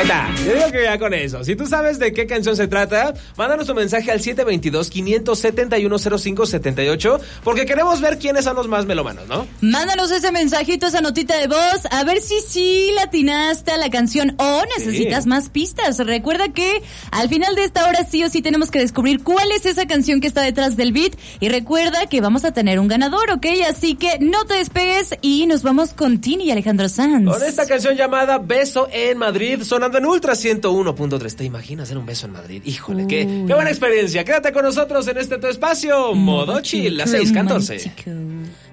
Nah, yo digo que ya con eso. Si tú sabes de qué canción se trata, mándanos un mensaje al 722-571-0578, porque queremos ver quiénes son los más melómanos, ¿no? Mándanos ese mensajito, esa notita de voz, a ver si sí latinaste a la canción o necesitas más pistas. Recuerda que al final de esta hora sí o sí tenemos que descubrir cuál es esa canción que está detrás del beat. Y recuerda que vamos a tener un ganador, ¿ok? Así que no te despegues y nos vamos con Tini y Alejandro Sanz. Con esta canción llamada Beso en Madrid, sonando en Ultra 101.3. ¿Te imaginas hacer un beso en Madrid? Híjole, qué buena experiencia. Quédate con nosotros en este tu espacio, Modo Chill, a 6:14.